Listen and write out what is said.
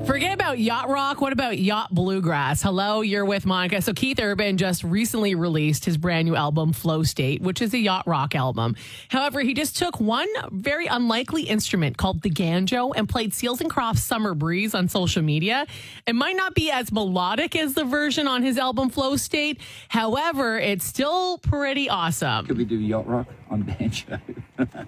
Forget about yacht rock. What about yacht bluegrass? Hello, you're with Monica. So Keith Urban just recently released his brand new album, Flow State, which is a yacht rock album. However, he just took one very unlikely instrument called the banjo and played Seals and Crofts' Summer Breeze on social media. It might not be as melodic as the version on his album, Flow State. However, it's still pretty awesome. Could we do yacht rock on banjo?